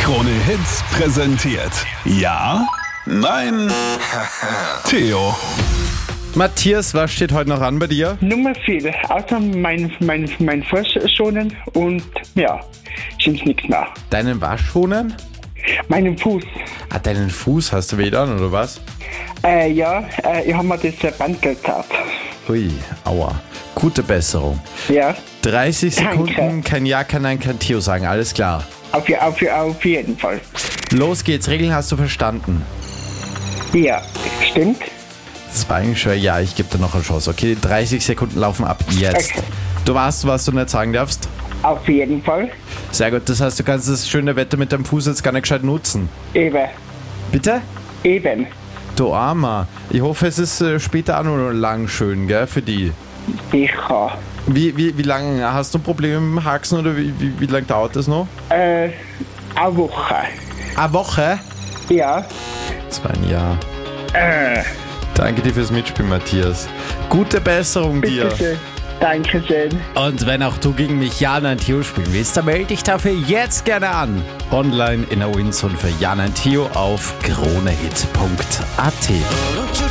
Krone Hits präsentiert. Ja? Nein? Theo. Matthias, was steht heute noch an bei dir? Nummer 4, außer mein Fuß schonen und ja, stimmt nichts mehr. Deinen was schonen? Meinen Fuß. Ah, deinen Fuß hast du wieder an, oder was? Ja, ich habe mir das Band gekauft. Ui, aua. Gute Besserung. Ja, 30 Sekunden, Danke. kein Ja, kein Nein, kein Theo sagen, alles klar. auf jeden Fall. Los geht's, Regeln hast du verstanden. Ja, stimmt. Das war eigentlich schon, ja, ich gebe dir noch eine Chance. Okay, 30 Sekunden laufen ab jetzt. Okay. Du weißt, was du nicht sagen darfst? Auf jeden Fall. Sehr gut, das heißt, du kannst das schöne Wetter mit deinem Fuß jetzt gar nicht gescheit nutzen. Eben. Bitte? Eben. Du Armer. Ich hoffe, es ist später auch noch lang schön, gell, für die. Sicher. Wie lange hast du Probleme mit dem Haxen oder wie lange dauert das noch? Eine Woche. Eine Woche? Ja. Das war ein Jahr. Danke dir fürs Mitspielen, Matthias. Gute Besserung dir. Bitteschön. Dankeschön. Und wenn auch du gegen mich Ja, Nein, Theo spielen willst, dann melde dich dafür jetzt gerne an. Online in der Winzone für Ja, Nein, Theo auf kronehit.at.